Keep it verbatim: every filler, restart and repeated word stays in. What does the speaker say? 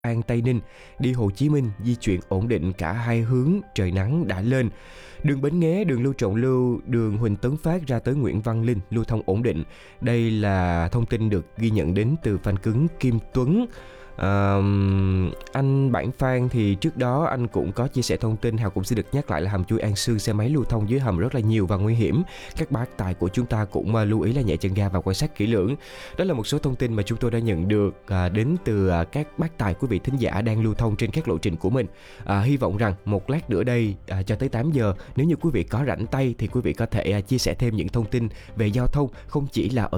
An Tây Ninh đi Hồ Chí Minh di chuyển ổn định cả hai hướng, trời nắng đã lên. Đường Bến Nghé, đường Lưu Trọng Lưu, đường Huỳnh Tấn Phát ra tới Nguyễn Văn Linh lưu thông ổn định. Đây là thông tin được ghi nhận đến từ fan cứng Kim Tuấn. À, anh Bản Phan thì trước đó anh cũng có chia sẻ thông tin, Hào cũng xin được nhắc lại là hầm chui An Sương xe máy lưu thông dưới hầm rất là nhiều và nguy hiểm. Các bác tài của chúng ta cũng lưu ý là nhẹ chân ga và quan sát kỹ lưỡng. Đó là một số thông tin mà chúng tôi đã nhận được à, đến từ à, các bác tài quý vị thính giả đang lưu thông trên các lộ trình của mình. À, hy vọng rằng một lát nữa đây à, cho tới tám giờ, nếu như quý vị có rảnh tay thì quý vị có thể à, chia sẻ thêm những thông tin về giao thông, không chỉ là ở